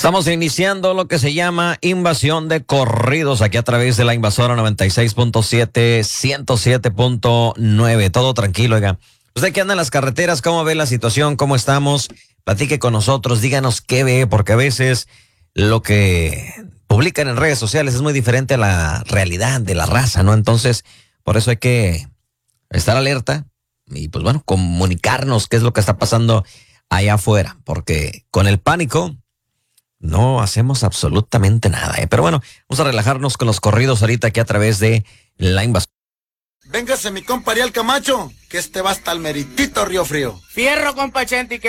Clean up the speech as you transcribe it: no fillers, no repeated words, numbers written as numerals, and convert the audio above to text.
Estamos iniciando lo que se llama invasión de corridos aquí a través de la invasora 96.7, 107.9. Todo tranquilo, oiga. Usted que anda en las carreteras, ¿cómo ve la situación? ¿Cómo estamos? Platique con nosotros, díganos qué ve, porque a veces lo que publican en redes sociales es muy diferente a la realidad de la raza, ¿no? Entonces, por eso hay que estar alerta y, pues bueno, comunicarnos qué es lo que está pasando allá afuera, porque con el pánico no hacemos absolutamente nada, ¿eh? Pero bueno, vamos a relajarnos con los corridos ahorita aquí a través de la invasión. Véngase mi compa Ariel Camacho, que va hasta el meritito Río Frío. Fierro, compa Chente,